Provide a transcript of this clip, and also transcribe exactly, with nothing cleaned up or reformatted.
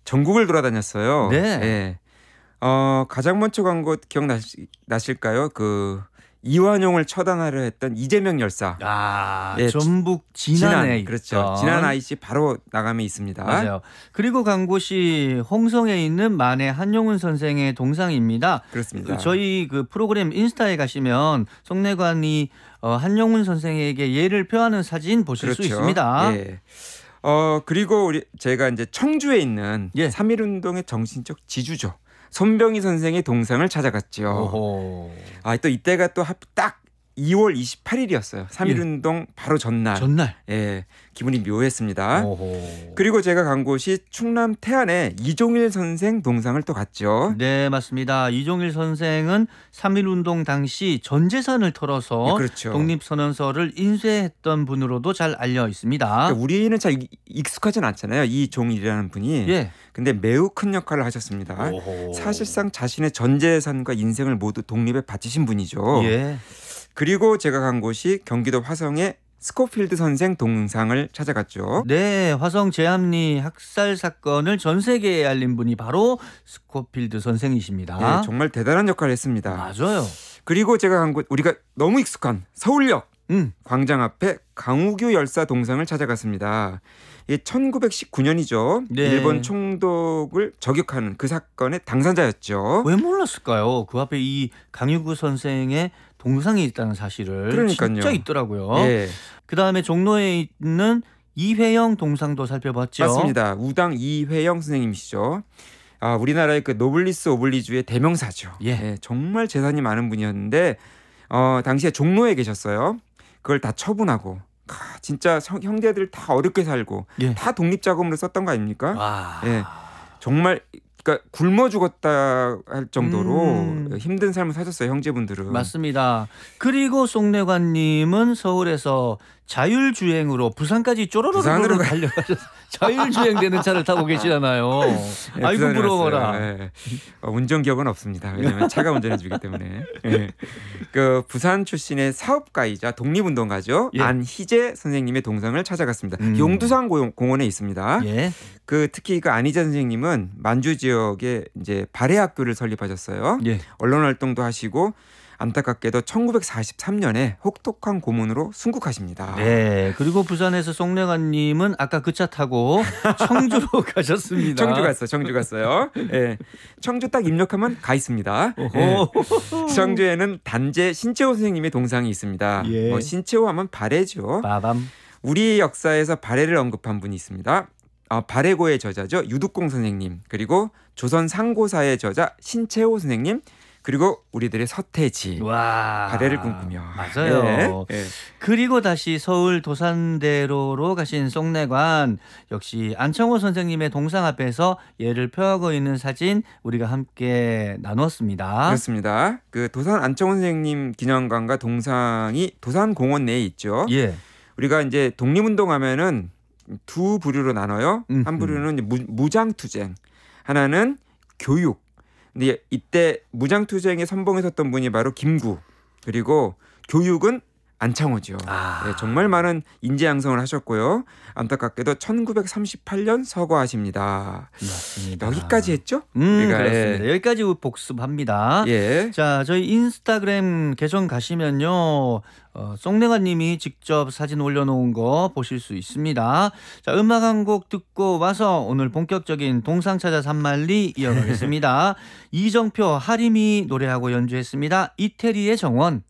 전국을 돌아다녔어요. 네. 예. 어, 가장 먼저 간 곳 기억나실까요? 그 이완용을 처단하려 했던 이재명 열사. 아, 예, 전북 진안에 있던. 그렇죠. 진안 아이씨 바로 나감에 있습니다. 맞아요. 그리고 간 곳이 홍성에 있는 만해 한용운 선생의 동상입니다. 그렇습니다. 저희 그 프로그램 인스타에 가시면 송내관이 어, 한용운 선생에게 예를 표하는 사진 보실 그렇죠. 수 있습니다. 예. 어, 그리고 우리 제가 이제 청주에 있는 예. 삼일운동의 정신적 지주죠. 손병희 선생의 동상을 찾아갔죠. 오호. 아, 또 이때가 또 딱 이월 이십팔일이었어요. 삼일운동 예. 바로 전날. 전날. 예, 기분이 묘했습니다. 오호. 그리고 제가 간 곳이 충남 태안의 이종일 선생 동상을 또 갔죠. 네, 맞습니다. 이종일 선생은 삼일운동 당시 전 재산을 털어서 예, 그렇죠. 독립선언서를 인쇄했던 분으로도 잘 알려 있습니다. 그러니까 우리는 잘 익숙하진 않잖아요. 이종일이라는 분이. 예. 근데 매우 큰 역할을 하셨습니다. 오호. 사실상 자신의 전 재산과 인생을 모두 독립에 바치신 분이죠. 예. 그리고 제가 간 곳이 경기도 화성의 스코필드 선생 동상을 찾아갔죠. 네, 화성 제암리 학살 사건을 전 세계에 알린 분이 바로 스코필드 선생이십니다. 네, 정말 대단한 역할을 했습니다. 맞아요. 그리고 제가 간 곳 우리가 너무 익숙한 서울역 음. 광장 앞에 강우규 열사 동상을 찾아갔습니다. 이게 천구백십구년이죠. 네. 일본 총독을 저격하는 그 사건의 당사자였죠. 왜 몰랐을까요? 그 앞에 이 강유구 선생의 동상이 있다는 사실을. 그러니까요. 진짜 있더라고요. 예. 그다음에 종로에 있는 이회영 동상도 살펴봤죠. 맞습니다. 우당 이회영 선생님이시죠. 아, 우리나라의 그 노블리스 오블리주의 대명사죠. 예. 예, 정말 재산이 많은 분이었는데 어, 당시에 종로에 계셨어요. 그걸 다 처분하고 아, 진짜 성, 형제들 다 어렵게 살고 예. 다 독립자금으로 썼던 거 아닙니까? 와. 예, 정말 그러니까 굶어 죽었다 할 정도로 음. 힘든 삶을 사셨어요, 형제분들은. 맞습니다. 그리고 송내관님은 서울에서 자율주행으로 부산까지 쪼로로로 부산으로 달려가셔서 자율주행되는 차를 타고 계시잖아요. 예, 아이고 부산에 부러워라. 왔어요. 예. 어, 운전 기억은 없습니다. 왜냐하면 차가 운전해주기 때문에. 예. 그 부산 출신의 사업가이자 독립운동가죠. 예. 안희재 선생님의 동상을 찾아갔습니다. 음. 용두산 고- 공원에 있습니다. 예. 그 특히 그 안희재 선생님은 만주 지역에 이제 발해학교를 설립하셨어요. 예. 언론 활동도 하시고 안타깝게도 천구백사십삼년에 혹독한 고문으로 순국하십니다. 네. 그리고 부산에서 송내관님은 아까 그 차 타고 청주로 가셨습니다. 청주 갔어요. 청주 갔어요. 예. 청주 딱 입력하면 가 있습니다. 예. 오호. 청주에는 단재 신채호 선생님의 동상이 있습니다. 예. 뭐 신채호 하면 발해죠. 빠밤. 우리 역사에서 발해를 언급한 분이 있습니다. 아, 발해고의 저자죠. 유득공 선생님. 그리고 조선 상고사의 저자 신채호 선생님. 그리고 우리들의 서태지. 와. 발해를 꿈꾸며. 맞아요. 예. 예. 그리고 다시 서울 도산대로로 가신 송내관, 역시 안창호 선생님의 동상 앞에서 예를 표하고 있는 사진 우리가 함께 나누었습니다. 그렇습니다. 그 도산 안창호 선생님 기념관과 동상이 도산공원 내에 있죠. 예. 우리가 이제 독립운동하면은 두 부류로 나눠요. 음흠. 한 부류는 이제 무, 무장투쟁, 하나는 교육. 근데 이때 무장투쟁에 선봉에 섰던 분이 바로 김구, 그리고 교육은 안창호죠. 아. 네, 정말 많은 인재 양성을 하셨고요. 안타깝게도 천구백삼십팔년 서거하십니다. 맞습니다. 여기까지 했죠? 음, 우리가, 그렇습니다. 여기까지 복습합니다. 예. 자, 저희 인스타그램 계정 가시면요, 어, 송내관님이 직접 사진 올려놓은 거 보실 수 있습니다. 자, 음악 한 곡 듣고 와서 오늘 본격적인 동상 찾아 산만리 이어가겠습니다. 이정표, 하림이 노래하고 연주했습니다. 이태리의 정원.